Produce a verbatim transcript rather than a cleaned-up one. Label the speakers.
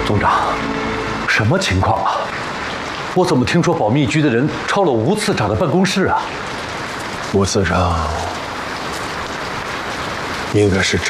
Speaker 1: 总长，什么情况啊？我怎么听说保密局的人抄了吴次长的办公室啊？
Speaker 2: 吴次长应该是真。